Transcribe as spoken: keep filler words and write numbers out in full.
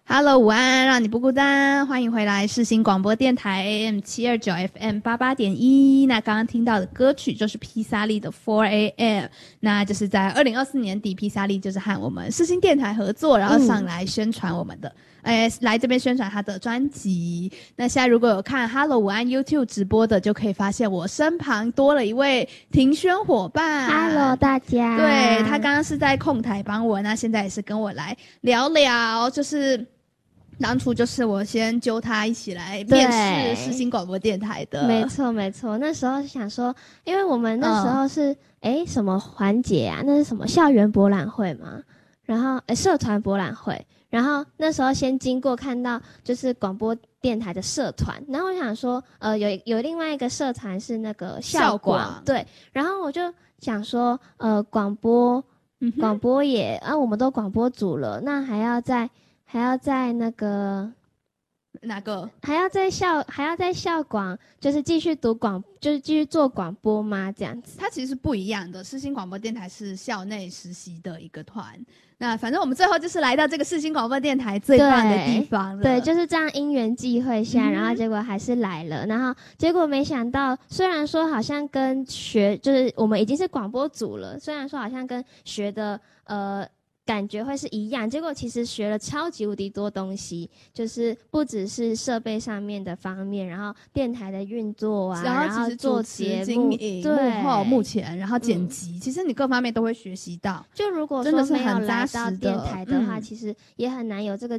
Hello， 午安，让你不孤单，欢迎回来世新广播电台 A M 七二九 F M 八八点一。那刚刚听到的歌曲就是披萨利的 four A M， 那就是在二零二四年底，披萨利就是和我们世新电台合作，然后上来宣传我们的，哎、嗯，来这边宣传他的专辑。那现在如果有看 Hello 午安 YouTube 直播的，就可以发现我身旁多了一位庭轩伙伴。 Hello， 大家。 对，他刚刚是在控台帮我，那现在也是跟我来聊聊，就是。当初就是我先揪他一起来面试世新广播电台的， 没错没错。那时候想说，因为我们那时候是哎、嗯、什么环节啊？那是什么校园博览会嘛？然后哎社团博览会，然后那时候先经过看到就是广播电台的社团，然后我想说，呃有有另外一个社团是那个校广，对，然后我就想说，呃广播广播也啊我们都广播组了，那还要再。还要在那个哪个？ 还要在校还要在校广，就是继续读广，就是继续做广播吗？这样子？ 它其实是不一样的。世新广播电台是校内实习的一个团，那反正我们最后就是来到这个世新广播电台最棒的地方了。 对，对就是这样因缘际会下、嗯，然后结果还是来了，然后结果没想到，虽然说好像跟学，就是我们已经是广播组了，虽然说好像跟学的呃。感觉会是一样，结果其实学了超级无敌多东西，就是不只是设备上面的方面，然后电台的运作啊， 然后其实做节目、幕后、幕前，然后剪辑、嗯，其实你各方面都会学习到。 就如果说没有来到电台的话，嗯、其实也很难有这个。